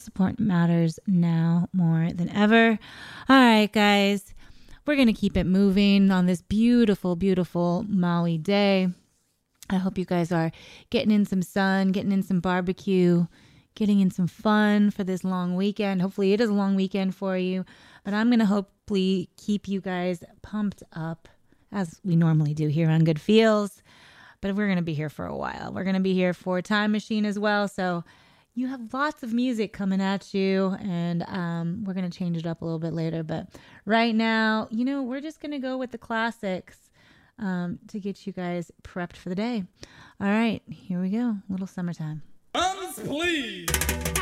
Support matters now more than ever. All right, guys. We're going to keep it moving on this beautiful, beautiful Maui day. I hope you guys are getting in some sun, getting in some barbecue, getting in some fun for this long weekend. Hopefully it is a long weekend for you, but I'm going to hopefully keep you guys pumped up as we normally do here on Good Feels. But we're going to be here for a while. We're going to be here for Time Machine as well. So you have lots of music coming at you, and we're going to change it up a little bit later. But right now, we're just going to go with the classics to get you guys prepped for the day. All right, here we go. Little summertime. Please.